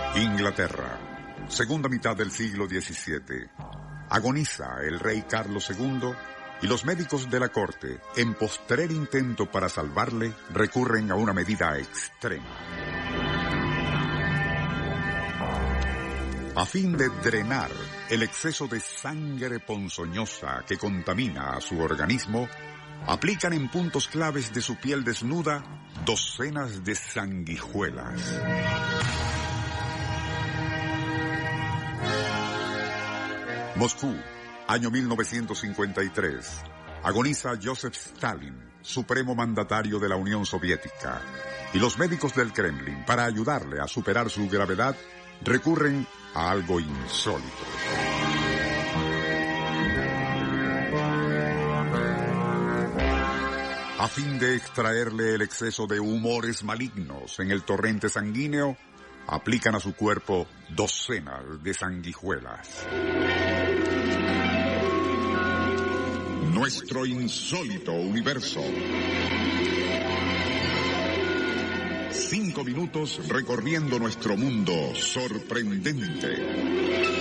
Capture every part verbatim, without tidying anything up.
Inglaterra, segunda mitad del siglo diecisiete. Agoniza el rey Carlos segundo y los médicos de la corte, en postrer intento para salvarle, recurren a una medida extrema. A fin de drenar el exceso de sangre ponzoñosa que contamina a su organismo, aplican en puntos claves de su piel desnuda docenas de sanguijuelas. Moscú, año mil novecientos cincuenta y tres. Agoniza Joseph Stalin, supremo mandatario de la Unión Soviética, y los médicos del Kremlin, para ayudarle a superar su gravedad, recurren a algo insólito. A fin de extraerle el exceso de humores malignos en el torrente sanguíneo, aplican a su cuerpo docenas de sanguijuelas. Nuestro insólito universo. Cinco minutos recorriendo nuestro mundo sorprendente.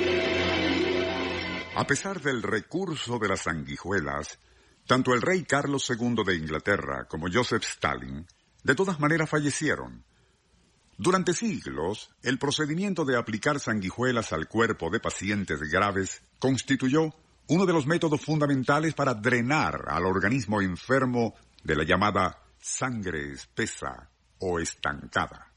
A pesar del recurso de las sanguijuelas, tanto el rey Carlos segundo de Inglaterra como Joseph Stalin, de todas maneras fallecieron. Durante siglos, el procedimiento de aplicar sanguijuelas al cuerpo de pacientes graves constituyó uno de los métodos fundamentales para drenar al organismo enfermo de la llamada sangre espesa o estancada.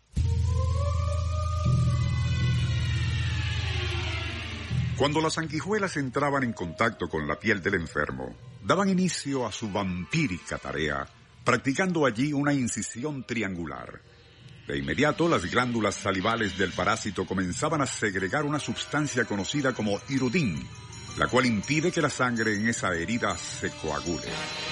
Cuando las sanguijuelas entraban en contacto con la piel del enfermo, daban inicio a su vampírica tarea, practicando allí una incisión triangular. De inmediato, las glándulas salivales del parásito comenzaban a segregar una sustancia conocida como irudín, la cual impide que la sangre en esa herida se coagule.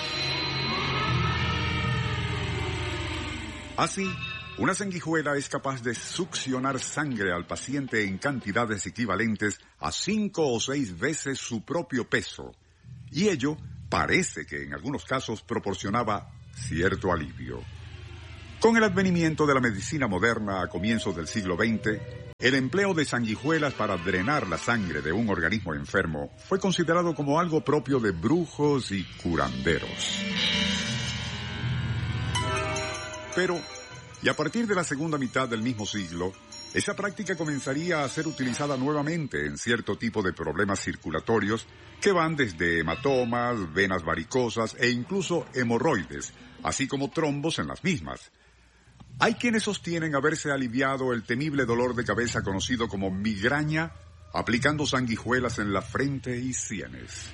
Así, una sanguijuela es capaz de succionar sangre al paciente en cantidades equivalentes a cinco o seis veces su propio peso, y ello parece que en algunos casos proporcionaba cierto alivio. Con el advenimiento de la medicina moderna a comienzos del siglo veinte, el empleo de sanguijuelas para drenar la sangre de un organismo enfermo fue considerado como algo propio de brujos y curanderos. Pero, y a partir de la segunda mitad del mismo siglo, esa práctica comenzaría a ser utilizada nuevamente en cierto tipo de problemas circulatorios que van desde hematomas, venas varicosas e incluso hemorroides, así como trombos en las mismas. Hay quienes sostienen haberse aliviado el temible dolor de cabeza conocido como migraña aplicando sanguijuelas en la frente y sienes.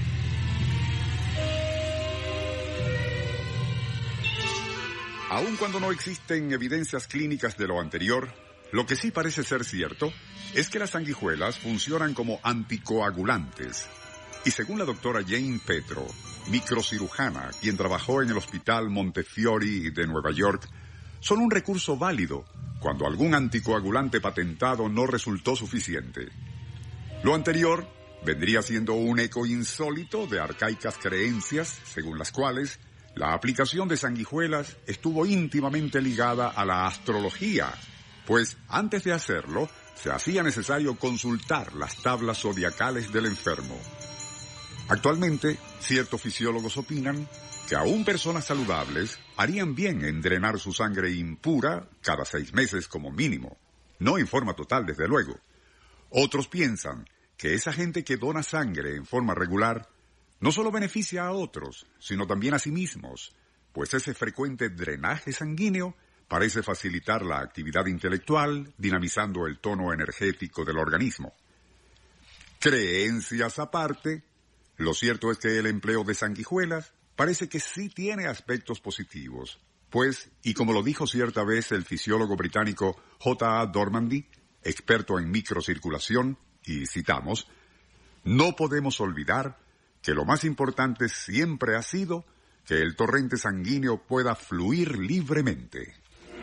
Aun cuando no existen evidencias clínicas de lo anterior, lo que sí parece ser cierto es que las sanguijuelas funcionan como anticoagulantes. Y según la doctora Jane Petro, microcirujana, quien trabajó en el Hospital Montefiore de Nueva York, son un recurso válido cuando algún anticoagulante patentado no resultó suficiente. Lo anterior vendría siendo un eco insólito de arcaicas creencias según las cuales la aplicación de sanguijuelas estuvo íntimamente ligada a la astrología, pues antes de hacerlo se hacía necesario consultar las tablas zodiacales del enfermo. Actualmente, ciertos fisiólogos opinan que aún personas saludables harían bien en drenar su sangre impura cada seis meses como mínimo, no en forma total desde luego. Otros piensan que esa gente que dona sangre en forma regular no solo beneficia a otros, sino también a sí mismos, pues ese frecuente drenaje sanguíneo parece facilitar la actividad intelectual, dinamizando el tono energético del organismo. Creencias aparte, lo cierto es que el empleo de sanguijuelas parece que sí tiene aspectos positivos, pues, y como lo dijo cierta vez el fisiólogo británico J A Dormandy, experto en microcirculación, y citamos, no podemos olvidar que lo más importante siempre ha sido que el torrente sanguíneo pueda fluir libremente.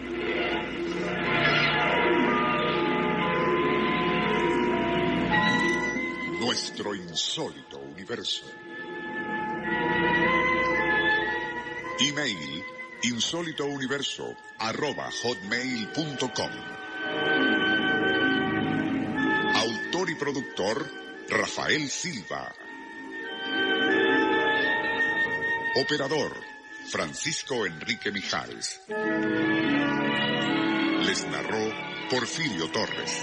Nuestro insólito universo. Email insólitouniverso arroba hotmail punto com. productor Rafael Silva. Operador Francisco Enrique Mijares. Les narró Porfirio Torres.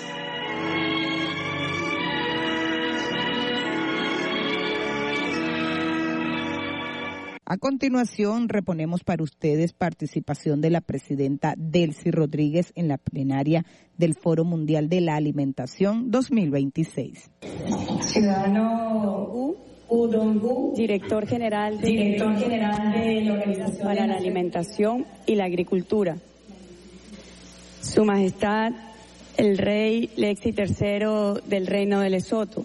A continuación, reponemos para ustedes participación de la presidenta Delcy Rodríguez en la plenaria del Foro Mundial de la Alimentación dos mil veintiséis. Ciudadano Udongu, director general de, director general de la Organización para de la Alimentación y la Agricultura. Su Majestad, el Rey Lexi tercero del Reino de Lesoto.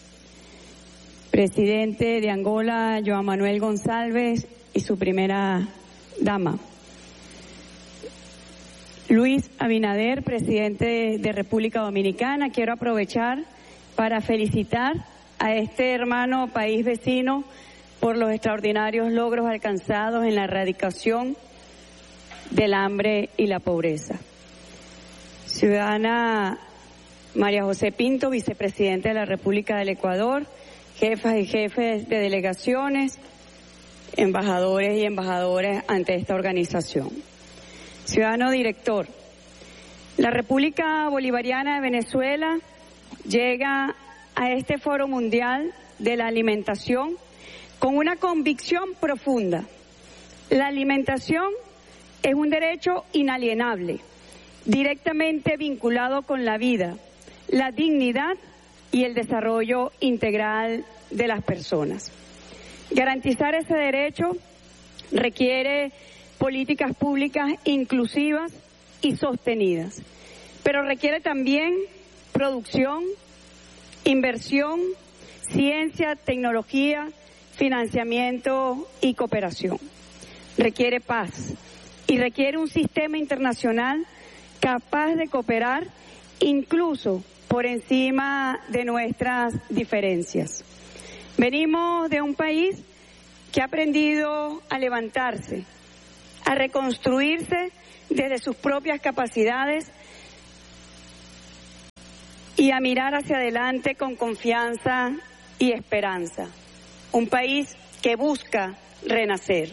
Presidente de Angola, João Manuel González, y su primera dama. Luis Abinader, presidente de República Dominicana. Quiero aprovechar para felicitar a este hermano país vecino por los extraordinarios logros alcanzados en la erradicación del hambre y la pobreza. Ciudadana María José Pinto, vicepresidente de la República del Ecuador, jefas y jefes de delegaciones, embajadores y embajadoras ante esta organización. Ciudadano director, la República Bolivariana de Venezuela llega a este Foro Mundial de la Alimentación con una convicción profunda. La alimentación es un derecho inalienable, directamente vinculado con la vida, la dignidad y el desarrollo integral de las personas. Garantizar ese derecho requiere políticas públicas inclusivas y sostenidas, pero requiere también producción, inversión, ciencia, tecnología, financiamiento y cooperación. Requiere paz y requiere un sistema internacional capaz de cooperar incluso por encima de nuestras diferencias. Venimos de un país que ha aprendido a levantarse, a reconstruirse desde sus propias capacidades y a mirar hacia adelante con confianza y esperanza. Un país que busca renacer.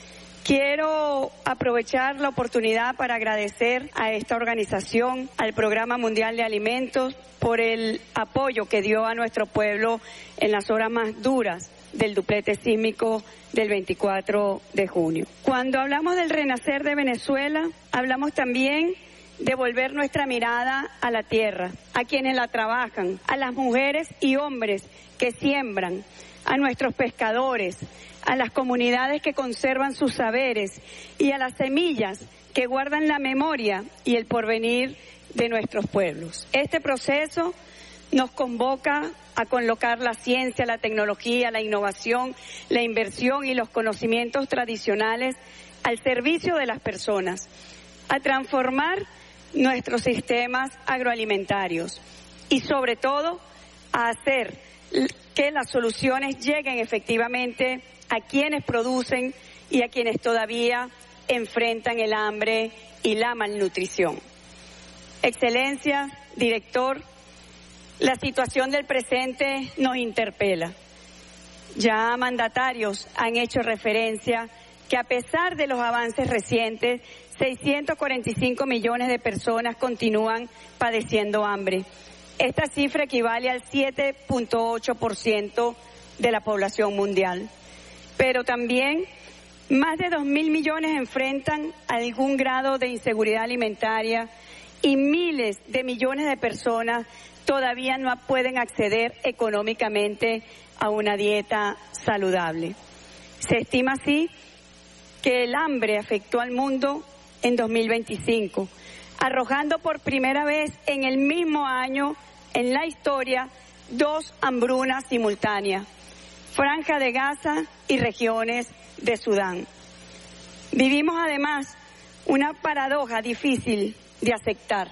Quiero aprovechar la oportunidad para agradecer a esta organización, al Programa Mundial de Alimentos, por el apoyo que dio a nuestro pueblo en las horas más duras del duplete sísmico del veinticuatro de junio. Cuando hablamos del renacer de Venezuela, hablamos también de volver nuestra mirada a la tierra, a quienes la trabajan, a las mujeres y hombres que siembran, a nuestros pescadores, a las comunidades que conservan sus saberes y a las semillas que guardan la memoria y el porvenir de nuestros pueblos. Este proceso nos convoca a colocar la ciencia, la tecnología, la innovación, la inversión y los conocimientos tradicionales al servicio de las personas, a transformar nuestros sistemas agroalimentarios y sobre todo a hacer que las soluciones lleguen efectivamente a quienes producen y a quienes todavía enfrentan el hambre y la malnutrición. Excelencia, director, la situación del presente nos interpela. Ya mandatarios han hecho referencia que a pesar de los avances recientes, seiscientos cuarenta y cinco millones de personas continúan padeciendo hambre. Esta cifra equivale al siete punto ocho por ciento de la población mundial. Pero también más de dos mil millones enfrentan algún grado de inseguridad alimentaria y miles de millones de personas todavía no pueden acceder económicamente a una dieta saludable. Se estima así que el hambre afectó al mundo en dos mil veinticinco, arrojando por primera vez en el mismo año en la historia dos hambrunas simultáneas, Franja de Gaza y regiones de Sudán. Vivimos además una paradoja difícil de aceptar.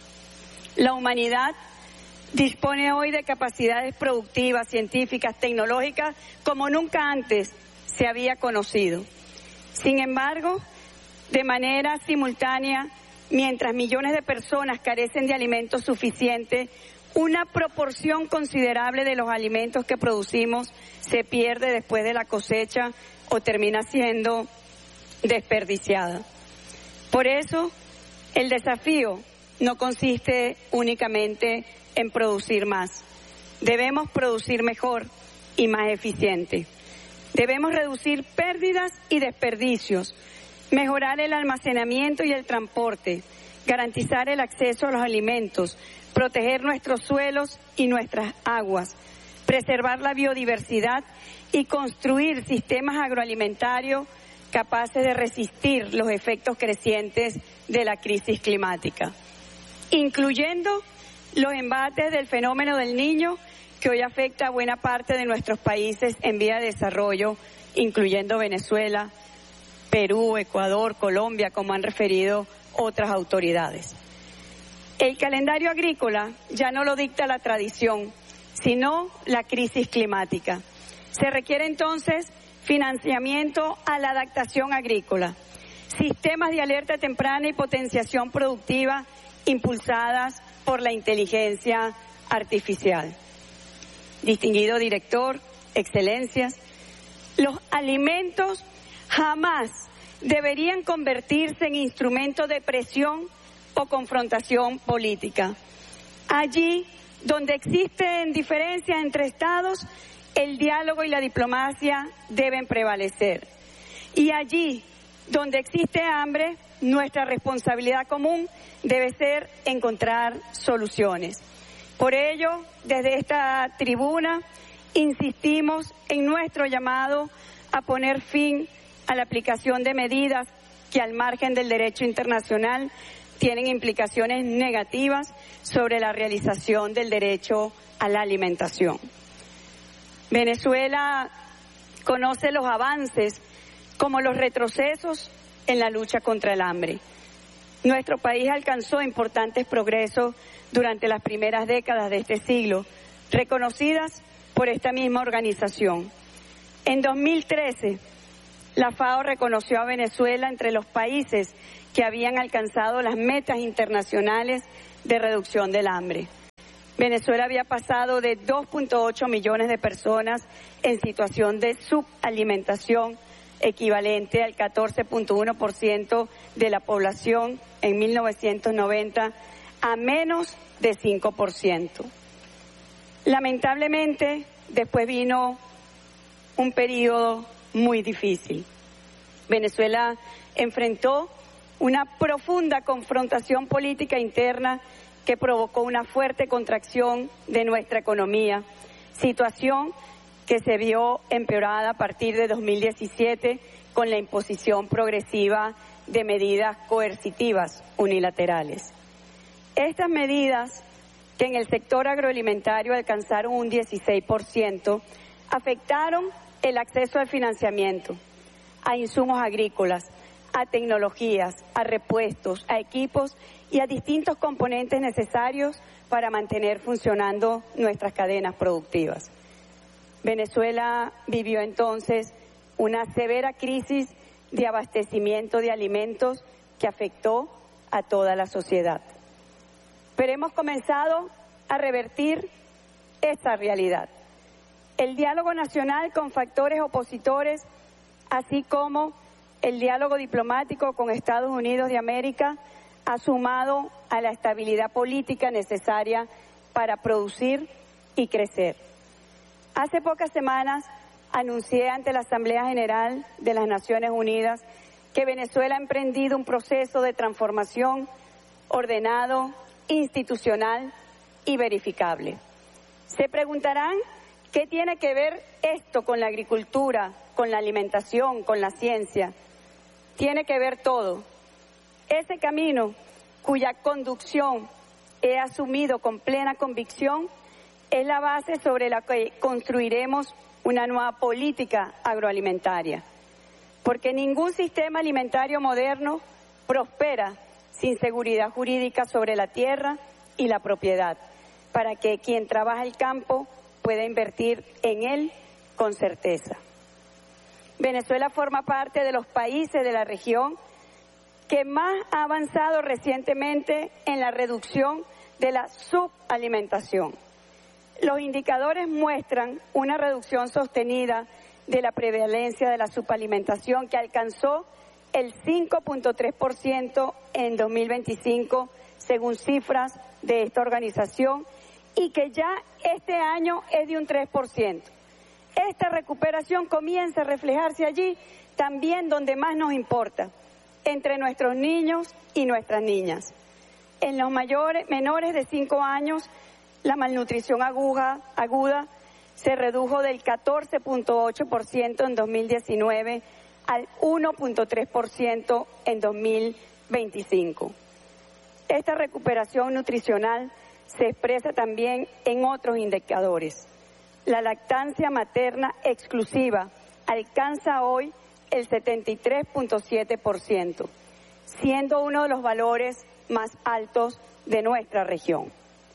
La humanidad dispone hoy de capacidades productivas, científicas, tecnológicas como nunca antes se había conocido. Sin embargo, de manera simultánea, mientras millones de personas carecen de alimentos suficientes, Una proporción considerable de los alimentos que producimos se pierde después de la cosecha o termina siendo desperdiciada. Por eso, el desafío no consiste únicamente en producir más. Debemos producir mejor y más eficiente. Debemos reducir pérdidas y desperdicios, mejorar el almacenamiento y el transporte, garantizar el acceso a los alimentos, proteger nuestros suelos y nuestras aguas, preservar la biodiversidad y construir sistemas agroalimentarios capaces de resistir los efectos crecientes de la crisis climática, incluyendo los embates del fenómeno del Niño, que hoy afecta a buena parte de nuestros países en vía de desarrollo, incluyendo Venezuela, Perú, Ecuador, Colombia, como han referido otras autoridades. El calendario agrícola ya no lo dicta la tradición, sino la crisis climática. Se requiere entonces financiamiento a la adaptación agrícola, sistemas de alerta temprana y potenciación productiva impulsadas por la inteligencia artificial. Distinguido director, excelencias, los alimentos jamás deberían convertirse en instrumento de presión o confrontación política. Allí donde existen diferencias entre estados, el diálogo y la diplomacia deben prevalecer. Y allí donde existe hambre, nuestra responsabilidad común debe ser encontrar soluciones. Por ello, desde esta tribuna, insistimos en nuestro llamado a poner fin a la aplicación de medidas que al margen del derecho internacional tienen implicaciones negativas sobre la realización del derecho a la alimentación. Venezuela conoce los avances como los retrocesos en la lucha contra el hambre. Nuestro país alcanzó importantes progresos durante las primeras décadas de este siglo, reconocidas por esta misma organización. En dos mil trece, la FAO reconoció a Venezuela entre los países que habían alcanzado las metas internacionales de reducción del hambre. Venezuela había pasado de dos punto ocho millones de personas en situación de subalimentación, equivalente al catorce punto uno por ciento de la población en mil novecientos noventa, a menos de cinco por ciento. Lamentablemente, después vino un periodo muy difícil. Venezuela enfrentó una profunda confrontación política interna que provocó una fuerte contracción de nuestra economía, situación que se vio empeorada a partir de dos mil diecisiete con la imposición progresiva de medidas coercitivas unilaterales. Estas medidas, que en el sector agroalimentario alcanzaron un dieciséis por ciento, afectaron el acceso al financiamiento, a insumos agrícolas, a tecnologías, a repuestos, a equipos y a distintos componentes necesarios para mantener funcionando nuestras cadenas productivas. Venezuela vivió entonces una severa crisis de abastecimiento de alimentos que afectó a toda la sociedad. Pero hemos comenzado a revertir esta realidad. El diálogo nacional con factores opositores, así como el diálogo diplomático con Estados Unidos de América, ha sumado a la estabilidad política necesaria para producir y crecer. Hace pocas semanas anuncié ante la Asamblea General de las Naciones Unidas que Venezuela ha emprendido un proceso de transformación ordenado, institucional y verificable. Se preguntarán qué tiene que ver esto con la agricultura, con la alimentación, con la ciencia. Tiene que ver todo. Ese camino cuya conducción he asumido con plena convicción es la base sobre la que construiremos una nueva política agroalimentaria, porque ningún sistema alimentario moderno prospera sin seguridad jurídica sobre la tierra y la propiedad, para que quien trabaja el campo pueda invertir en él con certeza. Venezuela forma parte de los países de la región que más ha avanzado recientemente en la reducción de la subalimentación. Los indicadores muestran una reducción sostenida de la prevalencia de la subalimentación que alcanzó el cinco punto tres por ciento en dos mil veinticinco, según cifras de esta organización, y que ya este año es de un tres por ciento. Esta recuperación comienza a reflejarse allí también donde más nos importa, entre nuestros niños y nuestras niñas. En los mayores, menores de cinco años, la malnutrición aguda, aguda se redujo del catorce punto ocho por ciento en dos mil diecinueve al uno punto tres por ciento en dos mil veinticinco. Esta recuperación nutricional se expresa también en otros indicadores. La lactancia materna exclusiva alcanza hoy el setenta y tres punto siete por ciento, siendo uno de los valores más altos de nuestra región.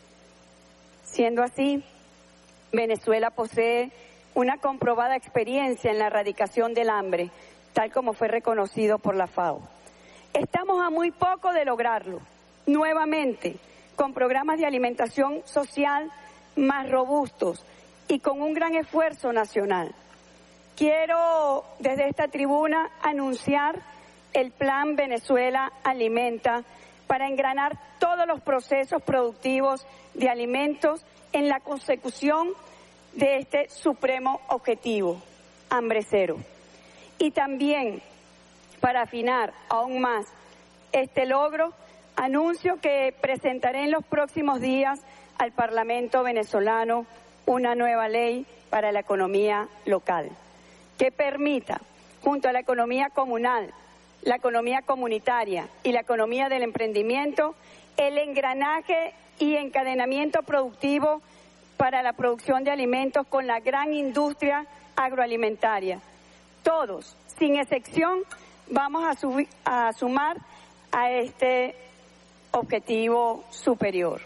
Siendo así, Venezuela posee una comprobada experiencia en la erradicación del hambre, tal como fue reconocido por la FAO. Estamos a muy poco de lograrlo, nuevamente, con programas de alimentación social más robustos y con un gran esfuerzo nacional. Quiero desde esta tribuna anunciar el Plan Venezuela Alimenta para engranar todos los procesos productivos de alimentos en la consecución de este supremo objetivo, hambre cero. Y también, para afinar aún más este logro, anuncio que presentaré en los próximos días al Parlamento venezolano una nueva ley para la economía local, que permita, junto a la economía comunal, la economía comunitaria y la economía del emprendimiento, el engranaje y encadenamiento productivo para la producción de alimentos con la gran industria agroalimentaria. Todos, sin excepción, vamos a, subir, a sumar a este objetivo superior.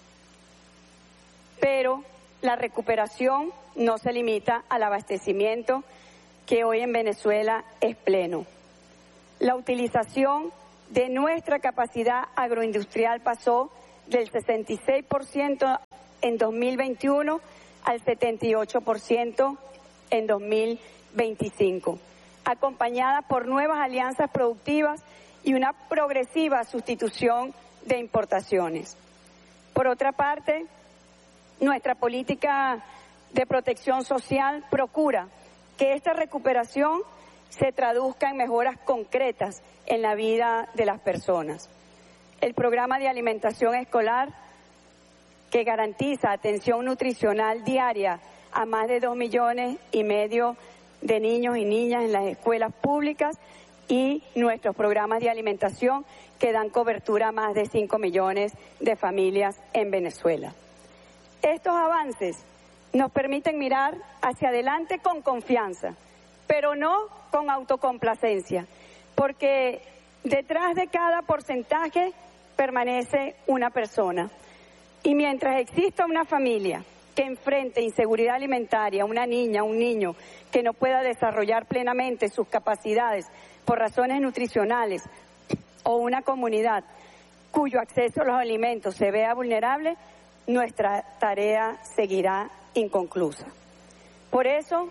Pero la recuperación no se limita al abastecimiento, que hoy en Venezuela es pleno. La utilización de nuestra capacidad agroindustrial pasó del sesenta y seis por ciento en dos mil veintiuno al setenta y ocho por ciento en dos mil veinticinco, acompañada por nuevas alianzas productivas y una progresiva sustitución de importaciones. Por otra parte, nuestra política de protección social procura que esta recuperación se traduzca en mejoras concretas en la vida de las personas. El programa de alimentación escolar, que garantiza atención nutricional diaria a más de dos millones y medio de niños y niñas en las escuelas públicas, y nuestros programas de alimentación que dan cobertura a más de cinco millones de familias en Venezuela. Estos avances nos permiten mirar hacia adelante con confianza, pero no con autocomplacencia, porque detrás de cada porcentaje permanece una persona. Y mientras exista una familia que enfrente inseguridad alimentaria, una niña, un niño que no pueda desarrollar plenamente sus capacidades por razones nutricionales, o una comunidad cuyo acceso a los alimentos se vea vulnerable, nuestra tarea seguirá inconclusa. Por eso,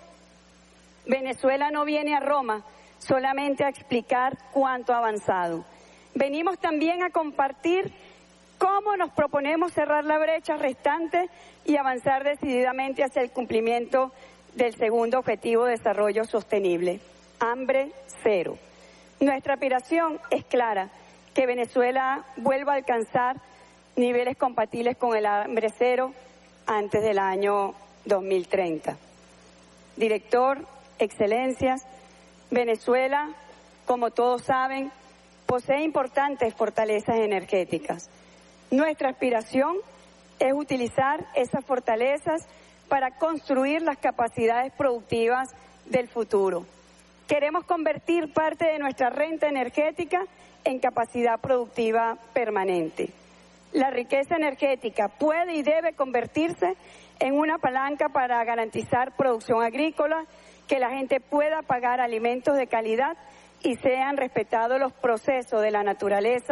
Venezuela no viene a Roma solamente a explicar cuánto ha avanzado. Venimos también a compartir cómo nos proponemos cerrar la brecha restante y avanzar decididamente hacia el cumplimiento del segundo objetivo de desarrollo sostenible, hambre cero. Nuestra aspiración es clara, que Venezuela vuelva a alcanzar niveles compatibles con el hambre cero antes del año dos mil treinta. Director, excelencias, Venezuela, como todos saben, posee importantes fortalezas energéticas. Nuestra aspiración es utilizar esas fortalezas para construir las capacidades productivas del futuro. Queremos convertir parte de nuestra renta energética en capacidad productiva permanente. La riqueza energética puede y debe convertirse en una palanca para garantizar producción agrícola, que la gente pueda pagar alimentos de calidad y sean respetados los procesos de la naturaleza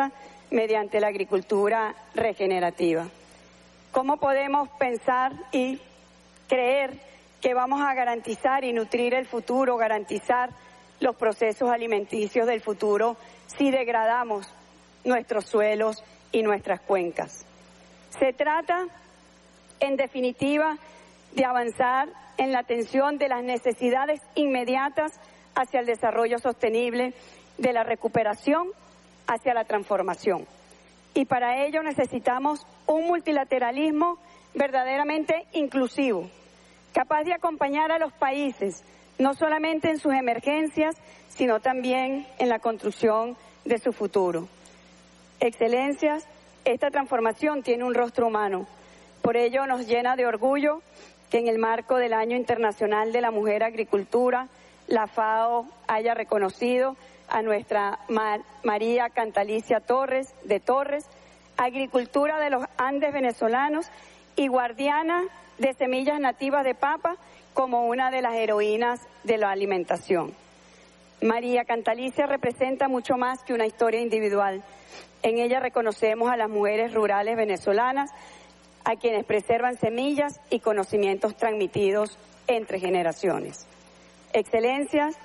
mediante la agricultura regenerativa. ¿Cómo podemos pensar y creer que vamos a garantizar y nutrir el futuro, garantizar los procesos alimenticios del futuro si degradamos nuestros suelos y nuestras cuencas? Se trata, en definitiva, de avanzar en la atención de las necesidades inmediatas hacia el desarrollo sostenible, de la recuperación hacia la transformación. Y para ello necesitamos un multilateralismo verdaderamente inclusivo, capaz de acompañar a los países, no solamente en sus emergencias, sino también en la construcción de su futuro. Excelencias, esta transformación tiene un rostro humano. Por ello nos llena de orgullo que en el marco del Año Internacional de la Mujer Agricultura, la FAO haya reconocido a nuestra Mar- María Cantalicia Torres de Torres, agricultura de los Andes venezolanos y guardiana de semillas nativas de papa, como una de las heroínas de la alimentación. María Cantalicia representa mucho más que una historia individual. En ella reconocemos a las mujeres rurales venezolanas, a quienes preservan semillas y conocimientos transmitidos entre generaciones. Excelencias,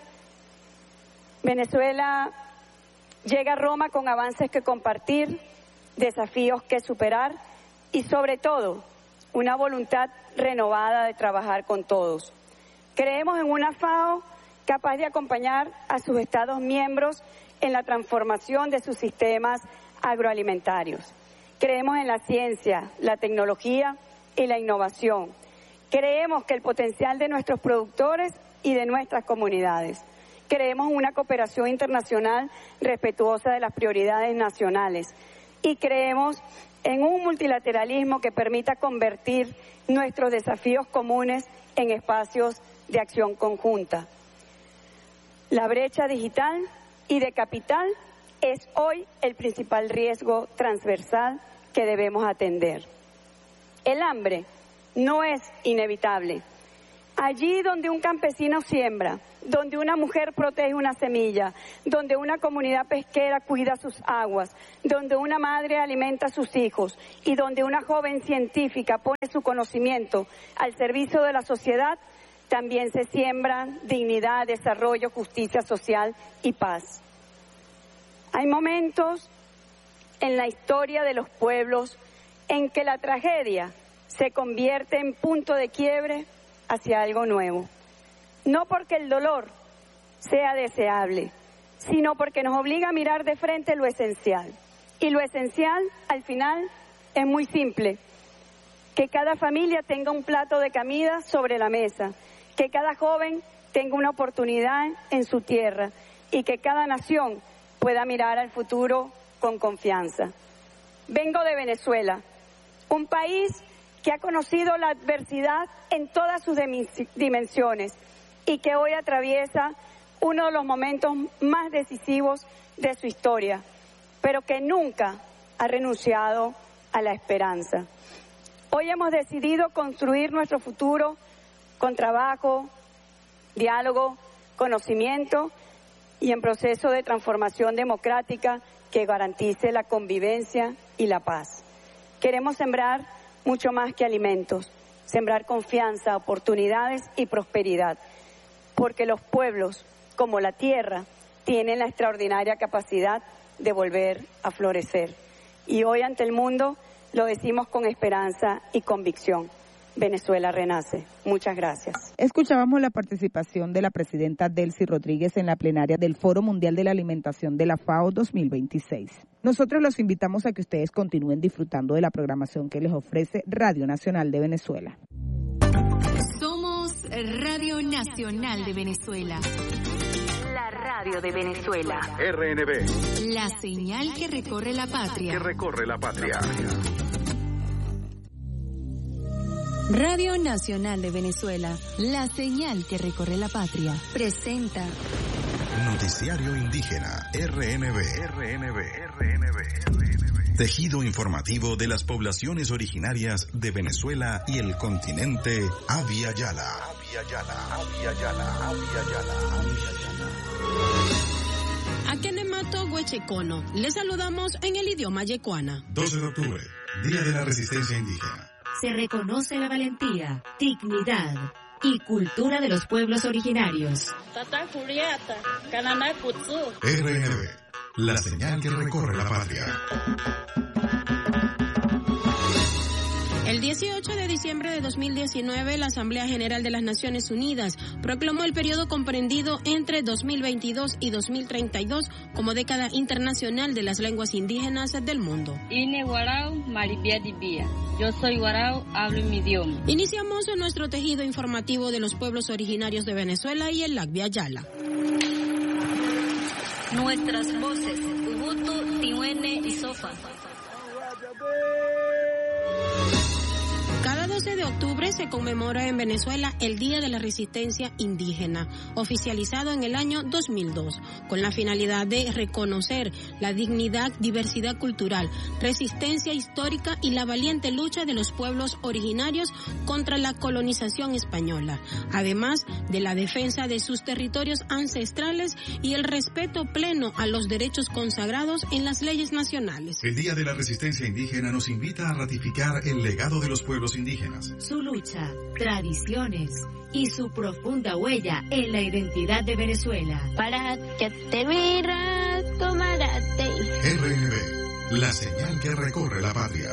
Venezuela llega a Roma con avances que compartir, desafíos que superar y, sobre todo, una voluntad renovada de trabajar con todos. Creemos en una FAO capaz de acompañar a sus Estados miembros en la transformación de sus sistemas agroalimentarios. Creemos en la ciencia, la tecnología y la innovación. Creemos que el potencial de nuestros productores y de nuestras comunidades. Creemos en una cooperación internacional respetuosa de las prioridades nacionales. Y creemos en un multilateralismo que permita convertir nuestros desafíos comunes en espacios de acción conjunta. La brecha digital y de capital es hoy el principal riesgo transversal que debemos atender. El hambre no es inevitable. Allí donde un campesino siembra, donde una mujer protege una semilla, donde una comunidad pesquera cuida sus aguas, donde una madre alimenta a sus hijos y donde una joven científica pone su conocimiento al servicio de la sociedad, también se siembran dignidad, desarrollo, justicia social y paz. Hay momentos en la historia de los pueblos en que la tragedia se convierte en punto de quiebre hacia algo nuevo. No porque el dolor sea deseable, sino porque nos obliga a mirar de frente lo esencial. Y lo esencial, al final, es muy simple. Que cada familia tenga un plato de comida sobre la mesa, que cada joven tenga una oportunidad en su tierra y que cada nación pueda mirar al futuro con confianza. Vengo de Venezuela, un país que ha conocido la adversidad en todas sus dimensiones y que hoy atraviesa uno de los momentos más decisivos de su historia, pero que nunca ha renunciado a la esperanza. Hoy hemos decidido construir nuestro futuro con trabajo, diálogo, conocimiento y en proceso de transformación democrática que garantice la convivencia y la paz. Queremos sembrar mucho más que alimentos, sembrar confianza, oportunidades y prosperidad, porque los pueblos, como la tierra, tienen la extraordinaria capacidad de volver a florecer. Y hoy ante el mundo lo decimos con esperanza y convicción. Venezuela renace. Muchas gracias. Escuchábamos la participación de la presidenta Delcy Rodríguez en la plenaria del Foro Mundial de la Alimentación de la FAO dos mil veintiséis. Nosotros los invitamos a que ustedes continúen disfrutando de la programación que les ofrece Radio Nacional de Venezuela. Somos Radio Nacional de Venezuela. La radio de Venezuela. R N B. La señal que recorre la patria. Que recorre la patria. Radio Nacional de Venezuela, la señal que recorre la patria, presenta Noticiario Indígena, R N B. R N B. R N B. Tejido informativo de las poblaciones originarias de Venezuela y el continente Abya Yala. Abya Yala, Abya Yala, Abya Yala, Abya Yala. ¿A quién Noto Huechecono. Les saludamos en el idioma yecuana. doce de octubre, Día de la Resistencia Indígena. Se reconoce la valentía, dignidad y cultura de los pueblos originarios. R N B, la señal que recorre la patria. El dieciocho de diciembre de dos mil diecinueve, la Asamblea General de las Naciones Unidas proclamó el periodo comprendido entre dos mil veintidós y dos mil treinta y dos como década internacional de las lenguas indígenas del mundo. Ine Guarao, Maribia Dibia. Yo soy Guarao, hablo mi idioma. Iniciamos nuestro tejido informativo de los pueblos originarios de Venezuela y el Lagvia Yala. Nuestras voces, Ubuntu, Tihuene y Sofa. Cada doce de octubre se conmemora en Venezuela el Día de la Resistencia Indígena, oficializado en el año dos mil dos, con la finalidad de reconocer la dignidad, diversidad cultural, resistencia histórica y la valiente lucha de los pueblos originarios contra la colonización española, además de la defensa de sus territorios ancestrales y el respeto pleno a los derechos consagrados en las leyes nacionales. El Día de la Resistencia Indígena nos invita a ratificar el legado de los pueblos indígenas, su lucha, tradiciones y su profunda huella en la identidad de Venezuela. Para que te mira, tomarate. R N B, la señal que recorre la patria.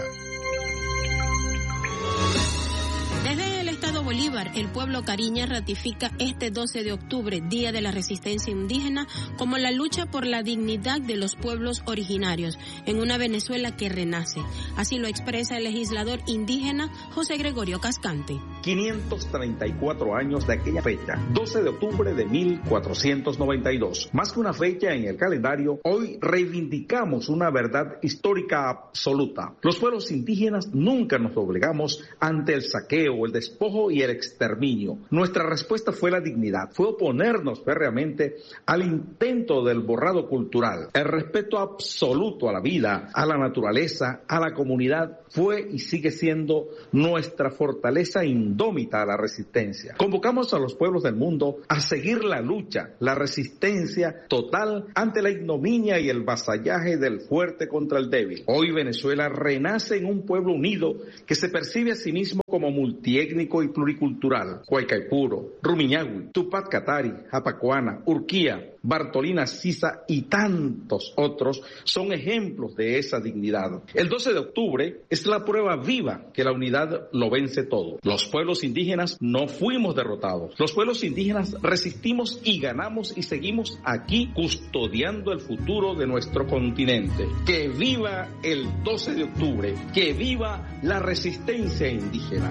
Desde el Estado Bolívar, el pueblo cariña ratifica este doce de octubre, Día de la Resistencia Indígena, como la lucha por la dignidad de los pueblos originarios en una Venezuela que renace. Así lo expresa el legislador indígena José Gregorio Cascante. quinientos treinta y cuatro años de aquella fecha, doce de octubre de mil cuatrocientos noventa y dos. Más que una fecha en el calendario, hoy reivindicamos una verdad histórica absoluta. Los pueblos indígenas nunca nos doblegamos ante el saqueo, el despojo y el exterminio. Nuestra respuesta fue la dignidad, fue oponernos férreamente al intento del borrado cultural. El respeto absoluto a la vida, a la naturaleza, a la comunidad, fue y sigue siendo nuestra fortaleza indómita a la resistencia. Convocamos a los pueblos del mundo a seguir la lucha, la resistencia total ante la ignominia y el vasallaje del fuerte contra el débil. Hoy Venezuela renace en un pueblo unido que se percibe a sí mismo como multiétnico y pluricultural. Guaycaipuro, Rumiñahui, Tupac Katari, Apacuana, Urquía, Bartolina Sisa y tantos otros son ejemplos de esa dignidad. El doce de octubre es la prueba viva que la unidad lo vence todo. Los pueblos indígenas no fuimos derrotados. Los pueblos indígenas resistimos y ganamos y seguimos aquí custodiando el futuro de nuestro continente. Que viva el doce de octubre, que viva la resistencia indígena.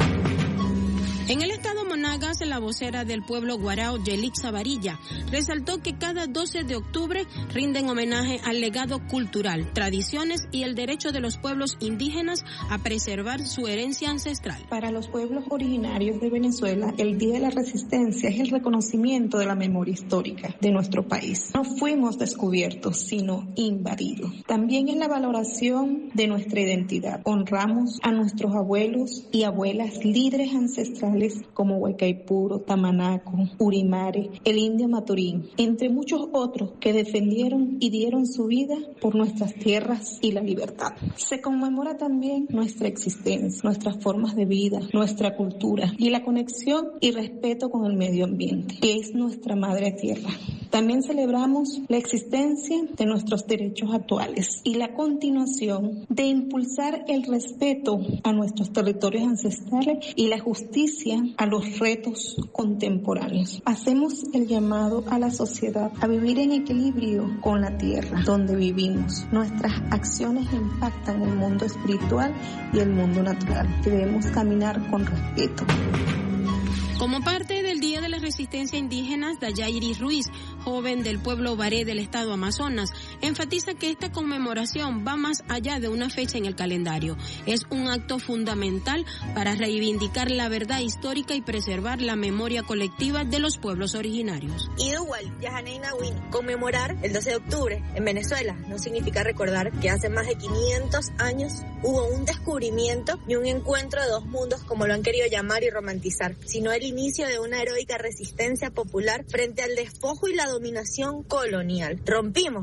En el estado Monagas, la vocera del pueblo Guarao, Yelixa Varilla, resaltó que cada doce de octubre rinden homenaje al legado cultural, tradiciones y el derecho de los pueblos indígenas a preservar su herencia ancestral. Para los pueblos originarios de Venezuela, el Día de la Resistencia es el reconocimiento de la memoria histórica de nuestro país. No fuimos descubiertos, sino invadidos. También es la valoración de nuestra identidad. Honramos a nuestros abuelos y abuelas líderes ancestrales como Guaycaipuro, Tamanaco, Urimare, el indio Maturín, entre muchos otros que defendieron y dieron su vida por nuestras tierras y la libertad. Se conmemora también nuestra existencia, nuestras formas de vida, nuestra cultura y la conexión y respeto con el medio ambiente, que es nuestra madre tierra. También celebramos la existencia de nuestros derechos actuales y la continuación de impulsar el respeto a nuestros territorios ancestrales y la justicia a los retos contemporáneos. Hacemos el llamado a la sociedad a vivir en equilibrio con la tierra donde vivimos. Nuestras acciones impactan el mundo espiritual y el mundo natural. Debemos caminar con respeto. Como parte del Día de la Resistencia Indígena, Dayairi Ruiz, joven del pueblo Baré del estado Amazonas, enfatiza que esta conmemoración va más allá de una fecha en el calendario. Es un acto fundamental para reivindicar la verdad histórica y preservar la memoria colectiva de los pueblos originarios. Igual, conmemorar el doce de octubre en Venezuela no significa recordar que hace más de quinientos años hubo un descubrimiento y un encuentro de dos mundos, como lo han querido llamar y romantizar, sino el inicio de una heroica resistencia popular frente al despojo y la dominación colonial. Rompimos definitivamente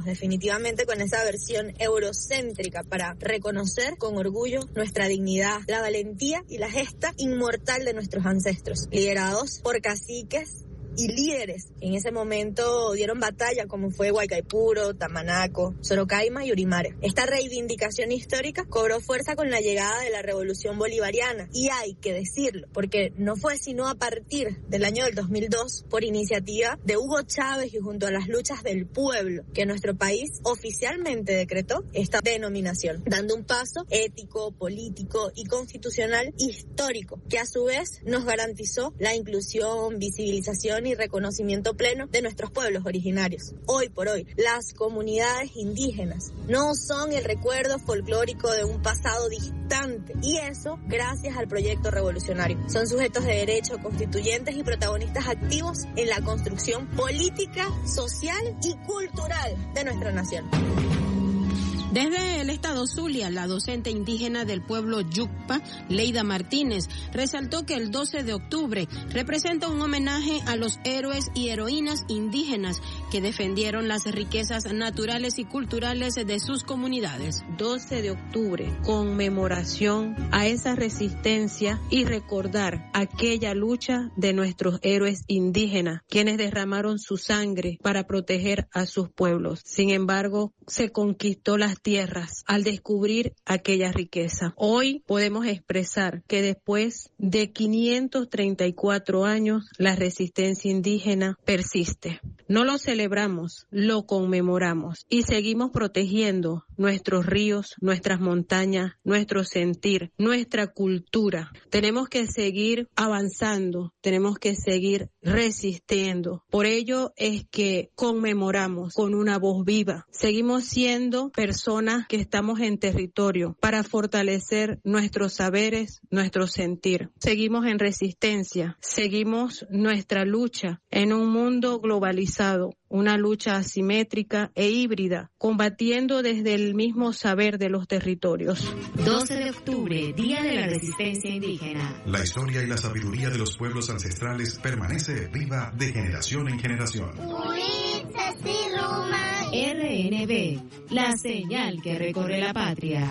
definitivamente con esa versión eurocéntrica para reconocer con orgullo nuestra dignidad, la valentía y la gesta inmortal de nuestros ancestros, liderados por caciques y líderes que en ese momento dieron batalla, como fue Guaycaipuro, Tamanaco, Sorocaima y Urimare. Esta reivindicación histórica cobró fuerza con la llegada de la Revolución Bolivariana, y hay que decirlo, porque no fue sino a partir del año del dos mil dos, por iniciativa de Hugo Chávez y junto a las luchas del pueblo, que nuestro país oficialmente decretó esta denominación, dando un paso ético, político y constitucional histórico, que a su vez nos garantizó la inclusión, visibilización y reconocimiento pleno de nuestros pueblos originarios. Hoy por hoy, las comunidades indígenas no son el recuerdo folclórico de un pasado distante, y eso gracias al proyecto revolucionario. Son sujetos de derecho, constituyentes y protagonistas activos en la construcción política, social y cultural de nuestra nación. Desde el estado Zulia, la docente indígena del pueblo Yucpa, Leida Martínez, resaltó que el doce de octubre representa un homenaje a los héroes y heroínas indígenas que defendieron las riquezas naturales y culturales de sus comunidades. doce de octubre, conmemoración a esa resistencia y recordar aquella lucha de nuestros héroes indígenas, quienes derramaron su sangre para proteger a sus pueblos. Sin embargo, se conquistó las tierras al descubrir aquella riqueza. Hoy podemos expresar que después de quinientos treinta y cuatro años, la resistencia indígena persiste. No lo celebramos, lo conmemoramos y seguimos protegiendo nuestros ríos, nuestras montañas, nuestro sentir, nuestra cultura. Tenemos que seguir avanzando, tenemos que seguir resistiendo. Por ello es que conmemoramos con una voz viva. Seguimos siendo personas que estamos en territorio para fortalecer nuestros saberes, nuestro sentir. Seguimos en resistencia, seguimos nuestra lucha en un mundo globalizado, una lucha asimétrica e híbrida, combatiendo desde el mismo saber de los territorios. doce de octubre, Día de la Resistencia Indígena. La historia y la sabiduría de los pueblos ancestrales permanece viva de generación en generación. R N B, la señal que recorre la patria.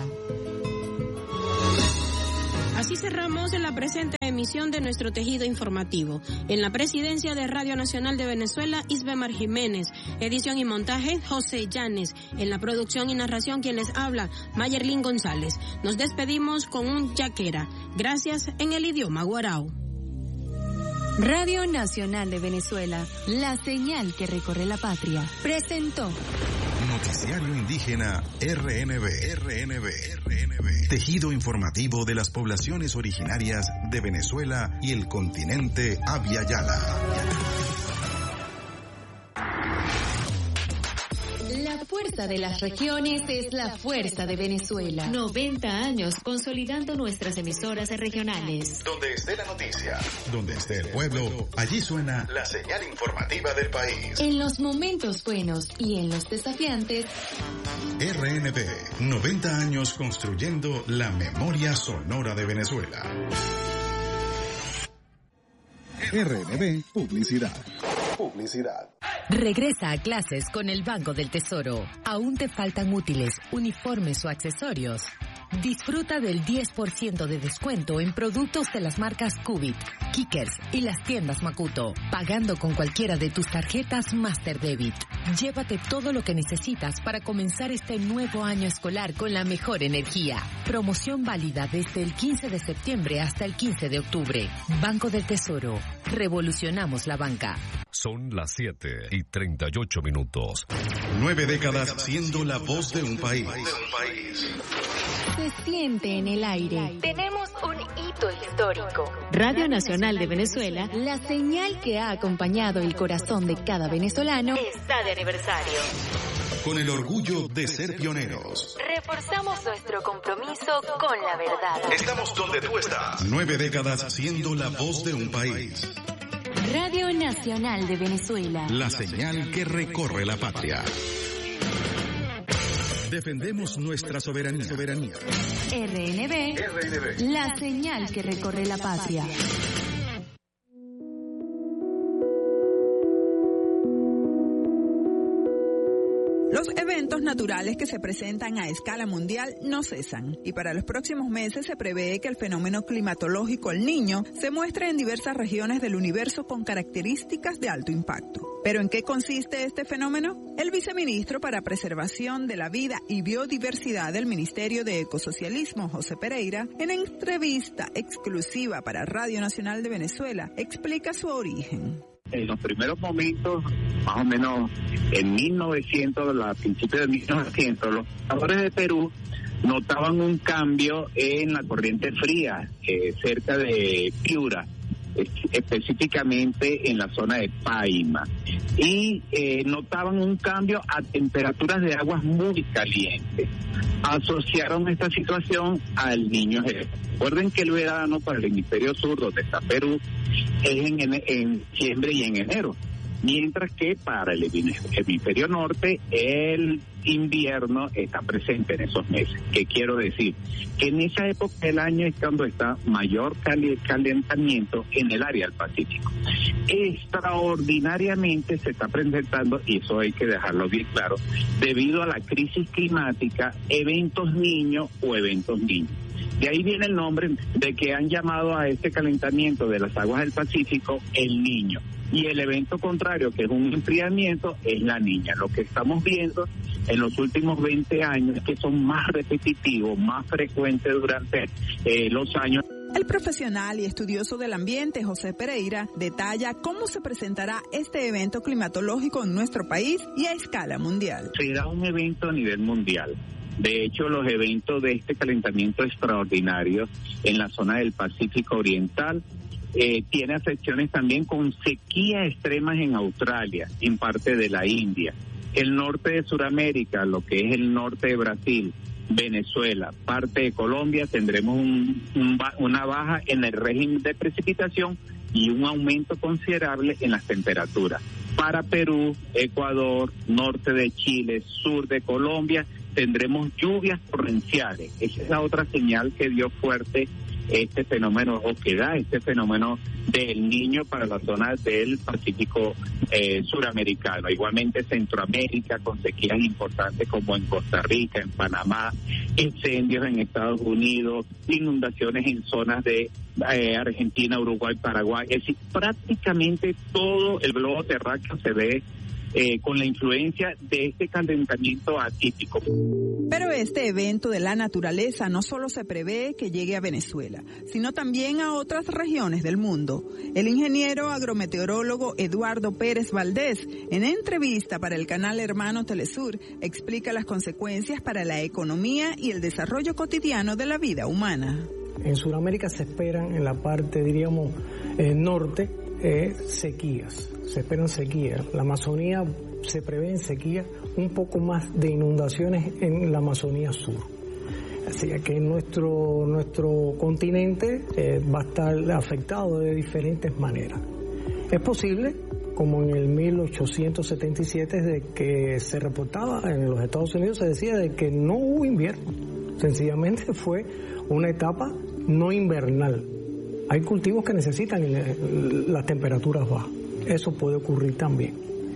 Así cerramos en la presente emisión de nuestro tejido informativo. En la presidencia de Radio Nacional de Venezuela, Isbemar Jiménez. Edición y montaje, José Llanes. En la producción y narración, quien les habla, Mayerlin González. Nos despedimos con un yaquera. Gracias en el idioma guarao. Radio Nacional de Venezuela, la señal que recorre la patria, presentó Noticiario Indígena R N B, R N B, R N B. Tejido informativo de las poblaciones originarias de Venezuela y el continente Abya Yala. La fuerza de las regiones es la fuerza de Venezuela. noventa años consolidando nuestras emisoras regionales. Donde esté la noticia, donde esté el pueblo, allí suena la señal informativa del país. En los momentos buenos y en los desafiantes. R N B, noventa años construyendo la memoria sonora de Venezuela. R N B Publicidad. Publicidad. Regresa a clases con el Banco del Tesoro. ¿Aún te faltan útiles, uniformes o accesorios? Disfruta del diez por ciento de descuento en productos de las marcas Cubit, Kickers y las tiendas Makuto, pagando con cualquiera de tus tarjetas Master Debit. Llévate todo lo que necesitas para comenzar este nuevo año escolar con la mejor energía. Promoción válida desde el quince de septiembre hasta el quince de octubre. Banco del Tesoro. Revolucionamos la banca. Son las siete y treinta y ocho minutos. Nueve décadas siendo la voz de un país. Se siente en el aire. Tenemos un hito histórico. Radio Nacional de Venezuela, la señal que ha acompañado el corazón de cada venezolano, está de aniversario. Con el orgullo de ser pioneros. Reforzamos nuestro compromiso con la verdad. Estamos donde tú estás. Nueve décadas siendo la voz de un país. Radio Nacional de Venezuela. La señal que recorre la patria. Defendemos nuestra soberanía. soberanía. R N B, R N B, la señal que recorre la patria. Los eventos naturales que se presentan a escala mundial no cesan y para los próximos meses se prevé que el fenómeno climatológico El Niño se muestre en diversas regiones del universo con características de alto impacto. ¿Pero en qué consiste este fenómeno? El viceministro para Preservación de la Vida y Biodiversidad del Ministerio de Ecosocialismo, José Pereira, en entrevista exclusiva para Radio Nacional de Venezuela, explica su origen. En los primeros momentos, más o menos en mil novecientos, a principios de mil novecientos, los pescadores de Perú notaban un cambio en la corriente fría eh, cerca de Piura, específicamente en la zona de Paima, y eh, notaban un cambio a temperaturas de aguas muy calientes. Asociaron esta situación al Niño Jesús. Recuerden que el verano para el hemisferio sur, donde está Perú, es en, en, en diciembre y en enero, mientras que para el hemisferio norte el invierno está presente en esos meses. ¿Qué quiero decir? Que en esa época del año es cuando está mayor cali- calentamiento en el área del Pacífico. Extraordinariamente se está presentando, y eso hay que dejarlo bien claro, debido a la crisis climática, eventos niños o eventos niños. De ahí viene el nombre de que han llamado a este calentamiento de las aguas del Pacífico El Niño. Y el evento contrario, que es un enfriamiento, es la niña. Lo que estamos viendo en los últimos veinte años es que son más repetitivos, más frecuentes durante eh, los años. El profesional y estudioso del ambiente, José Pereira, detalla cómo se presentará este evento climatológico en nuestro país y a escala mundial. Será un evento a nivel mundial. De hecho, los eventos de este calentamiento extraordinario en la zona del Pacífico Oriental eh, tiene afecciones también con sequías extremas en Australia, en parte de la India, el norte de Sudamérica, lo que es el norte de Brasil, Venezuela, parte de Colombia, tendremos un, un, una baja en el régimen de precipitación y un aumento considerable en las temperaturas. Para Perú, Ecuador, norte de Chile, sur de Colombia, tendremos lluvias torrenciales. Esa es la otra señal que dio fuerte este fenómeno, o que da este fenómeno del Niño para la zona del Pacífico eh, suramericano. Igualmente Centroamérica, con sequías importantes como en Costa Rica, en Panamá, incendios en Estados Unidos, inundaciones en zonas de eh, Argentina, Uruguay, Paraguay. Es decir, prácticamente todo el globo terráqueo se ve Eh, con la influencia de este calentamiento atípico. Pero este evento de la naturaleza no solo se prevé que llegue a Venezuela, sino también a otras regiones del mundo. El ingeniero agrometeorólogo Eduardo Pérez Valdés, en entrevista para el canal hermano Telesur, explica las consecuencias para la economía y el desarrollo cotidiano de la vida humana. En Sudamérica se esperan, en la parte, diríamos, eh, norte, eh, sequías. Se esperan sequías. La Amazonía se prevé en sequía, un poco más de inundaciones en la Amazonía sur. Así que nuestro nuestro continente eh, va a estar afectado de diferentes maneras. Es posible, como en el mil ochocientos setenta y siete, de que se reportaba en los Estados Unidos, se decía de que no hubo invierno. Sencillamente fue una etapa no invernal. Hay cultivos que necesitan las temperaturas bajas. Eso puede ocurrir también.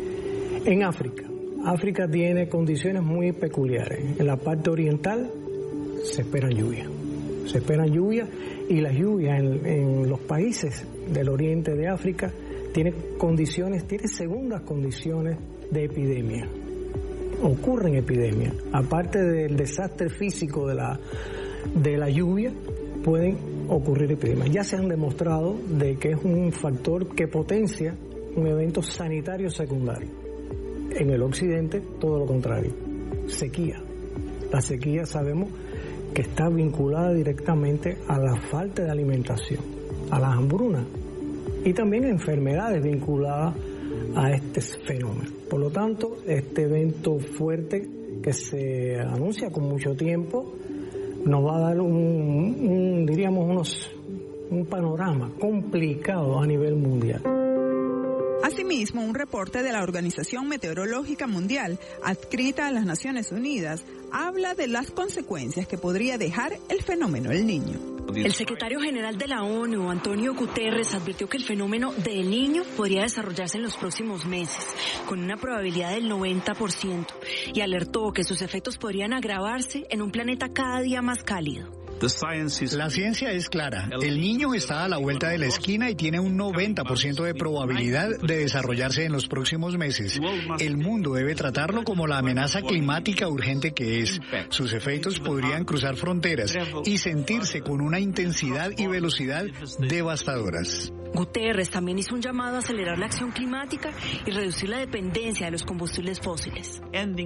En África, África tiene condiciones muy peculiares. En la parte oriental se esperan lluvias. Se esperan lluvias y las lluvias en, en los países del oriente de África tienen condiciones, tienen segundas condiciones de epidemia. Ocurren epidemias. Aparte del desastre físico de la, de la lluvia, pueden ocurrir epidemias. Ya se han demostrado de que es un factor que potencia un evento sanitario secundario. En el occidente, todo lo contrario. Sequía. La sequía sabemos que está vinculada directamente a la falta de alimentación, a las hambrunas y también a enfermedades vinculadas a este fenómeno. Por lo tanto, este evento fuerte que se anuncia con mucho tiempo nos va a dar un, un diríamos, unos, un panorama complicado a nivel mundial. Asimismo, un reporte de la Organización Meteorológica Mundial, adscrita a las Naciones Unidas, habla de las consecuencias que podría dejar el fenómeno El Niño. El secretario general de la ONU, Antonio Guterres, advirtió que el fenómeno del Niño podría desarrollarse en los próximos meses, con una probabilidad del noventa por ciento, y alertó que sus efectos podrían agravarse en un planeta cada día más cálido. La ciencia es clara. El Niño está a la vuelta de la esquina y tiene un noventa por ciento de probabilidad de desarrollarse en los próximos meses. El mundo debe tratarlo como la amenaza climática urgente que es. Sus efectos podrían cruzar fronteras y sentirse con una intensidad y velocidad devastadoras. Guterres también hizo un llamado a acelerar la acción climática y reducir la dependencia de los combustibles fósiles.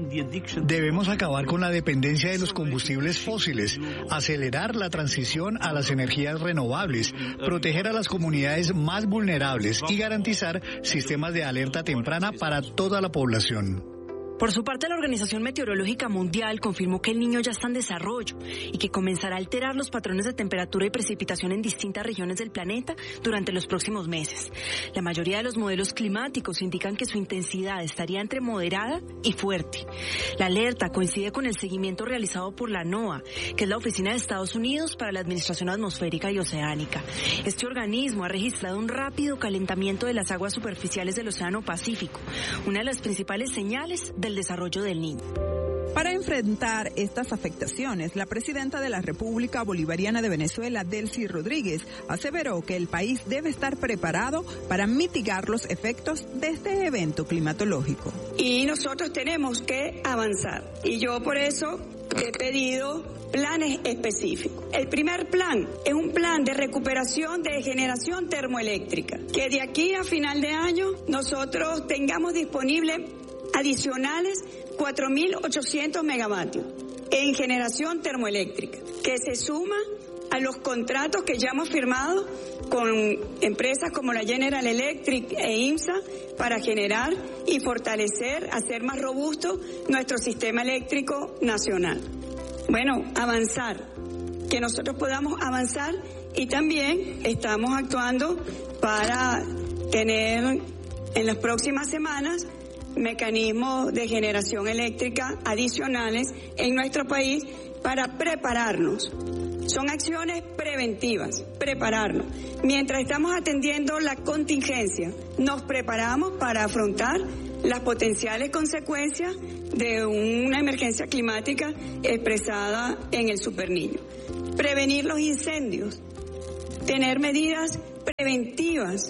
Debemos acabar con la dependencia de los combustibles fósiles, acelerar la transición a las energías renovables, proteger a las comunidades más vulnerables y garantizar sistemas de alerta temprana para toda la población. Por su parte, la Organización Meteorológica Mundial confirmó que el Niño ya está en desarrollo y que comenzará a alterar los patrones de temperatura y precipitación en distintas regiones del planeta durante los próximos meses. La mayoría de los modelos climáticos indican que su intensidad estaría entre moderada y fuerte. La alerta coincide con el seguimiento realizado por la NOAA, que es la Oficina de Estados Unidos para la Administración Atmosférica y Oceánica. Este organismo ha registrado un rápido calentamiento de las aguas superficiales del Océano Pacífico, una de las principales señales del desarrollo del Niño. Para enfrentar estas afectaciones, la presidenta de la República Bolivariana de Venezuela, Delcy Rodríguez, aseveró que el país debe estar preparado para mitigar los efectos de este evento climatológico. Y nosotros tenemos que avanzar. Y yo por eso he pedido planes específicos. El primer plan es un plan de recuperación de generación termoeléctrica, que de aquí a final de año nosotros tengamos disponible adicionales cuatro mil ochocientos megavatios en generación termoeléctrica, que se suma a los contratos que ya hemos firmado con empresas como la General Electric e IMSA para generar y fortalecer, hacer más robusto nuestro sistema eléctrico nacional. Bueno, avanzar, que nosotros podamos avanzar, y también estamos actuando para tener en las próximas semanas mecanismos de generación eléctrica adicionales en nuestro país para prepararnos. Son acciones preventivas, prepararnos. Mientras estamos atendiendo la contingencia, nos preparamos para afrontar las potenciales consecuencias de una emergencia climática expresada en el Superniño. Prevenir los incendios, tener medidas preventivas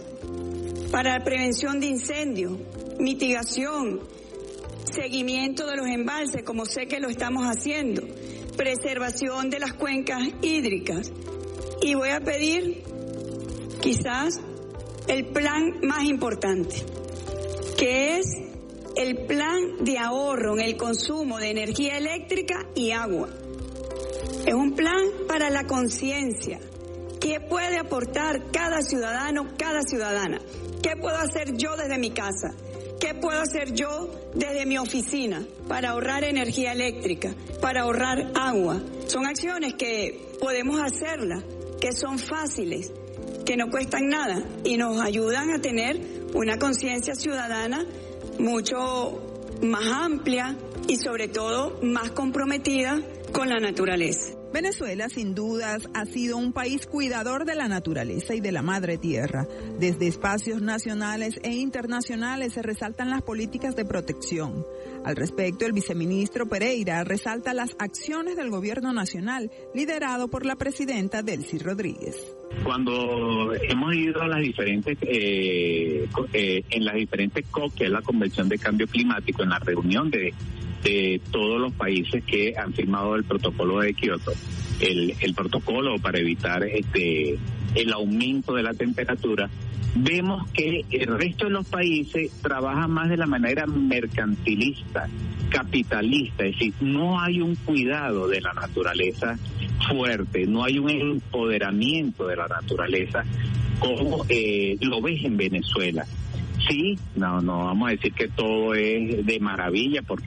para la prevención de incendios, mitigación, seguimiento de los embalses, como sé que lo estamos haciendo, preservación de las cuencas hídricas. Y voy a pedir quizás el plan más importante, que es el plan de ahorro en el consumo de energía eléctrica y agua. Es un plan para la conciencia. ¿Qué puede aportar cada ciudadano, cada ciudadana? ¿Qué puedo hacer yo desde mi casa? ¿Qué puedo hacer yo desde mi oficina para ahorrar energía eléctrica, para ahorrar agua? Son acciones que podemos hacerlas, que son fáciles, que no cuestan nada y nos ayudan a tener una conciencia ciudadana mucho más amplia y sobre todo más comprometida con la naturaleza. Venezuela, sin dudas, ha sido un país cuidador de la naturaleza y de la madre tierra. Desde espacios nacionales e internacionales se resaltan las políticas de protección. Al respecto, el viceministro Pereira resalta las acciones del gobierno nacional, liderado por la presidenta Delcy Rodríguez. Cuando hemos ido a las diferentes, eh, eh, en las diferentes C O P, que es la Convención de Cambio Climático, en la reunión de de todos los países que han firmado el protocolo de Kioto, el, el protocolo para evitar este el aumento de la temperatura, vemos que el resto de los países trabajan más de la manera mercantilista, capitalista, es decir, no hay un cuidado de la naturaleza fuerte, no hay un empoderamiento de la naturaleza como eh, lo ves en Venezuela. Sí, no, no vamos a decir que todo es de maravilla, porque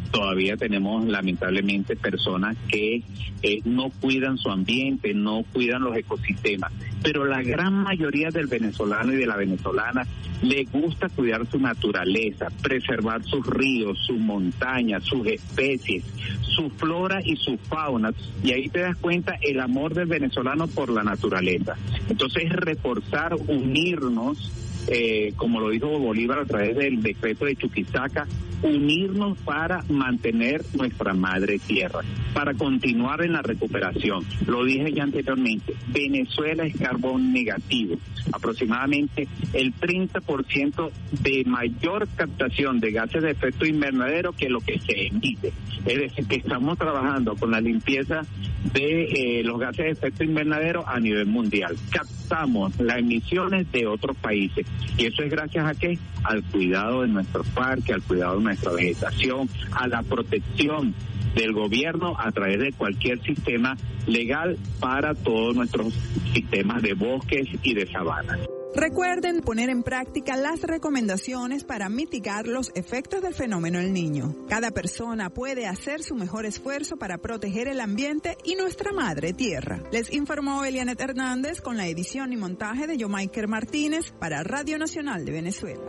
todavía tenemos lamentablemente personas que eh, no cuidan su ambiente, no cuidan los ecosistemas, pero la gran mayoría del venezolano y de la venezolana le gusta cuidar su naturaleza, preservar sus ríos, sus montañas, sus especies, su flora y su fauna, y ahí te das cuenta el amor del venezolano por la naturaleza. Entonces, reforzar, unirnos, eh, como lo dijo Bolívar a través del decreto de Chuquisaca, unirnos para mantener nuestra madre tierra, para continuar en la recuperación. Lo dije ya anteriormente, Venezuela es carbón negativo, aproximadamente el treinta por ciento de mayor captación de gases de efecto invernadero que lo que se emite. Es decir, que estamos trabajando con la limpieza de eh, los gases de efecto invernadero a nivel mundial. Captamos las emisiones de otros países, y eso es gracias a qué? Al cuidado de nuestros parques, al cuidado de nuestra vegetación, a la protección del gobierno a través de cualquier sistema legal para todos nuestros sistemas de bosques y de sabanas. Recuerden poner en práctica las recomendaciones para mitigar los efectos del fenómeno El Niño. Cada persona puede hacer su mejor esfuerzo para proteger el ambiente y nuestra madre tierra. Les informó Elianet Hernández con la edición y montaje de Yomaiker Martínez para Radio Nacional de Venezuela.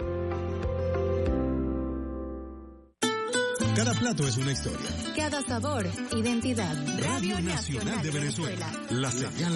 Cada plato es una historia. Cada sabor, identidad. Radio Nacional de Venezuela. La señal